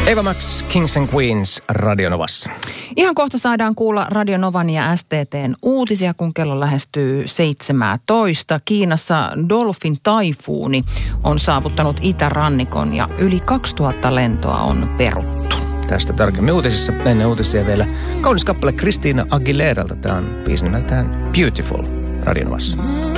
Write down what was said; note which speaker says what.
Speaker 1: Eva Max, Kings and Queens, Radio Novassa.
Speaker 2: Ihan kohta saadaan kuulla Radio Novan ja STT:n uutisia, kun kello lähestyy 17. Kiinassa Dolphin taifuuni on saavuttanut itärannikon ja yli 2000 lentoa on peruttu.
Speaker 1: Tästä tarkemmin uutisissa. Ennen uutisia vielä kaunis kappale Christina Aguileralta. Tämä on biisi nimeltään Beautiful, Radio Novassa.